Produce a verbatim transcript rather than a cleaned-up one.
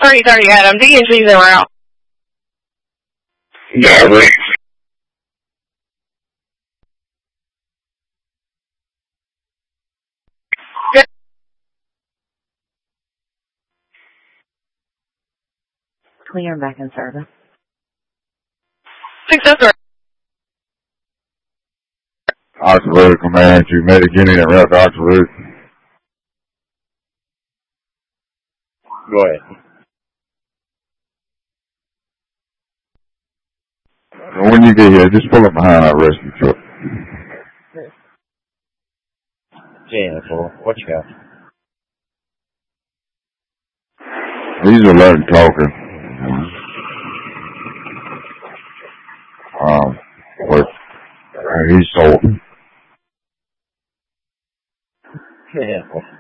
thirty thirty, Adam. D and G's are out. Yeah, but... Clear back in service. Successor. Oxford Command to Medicaid and Rep Oxford. Go ahead. When you get here, just pull up behind our rescue truck. ten four. What you got? He's a learned talker. Um, but uh, he's sold. Yeah.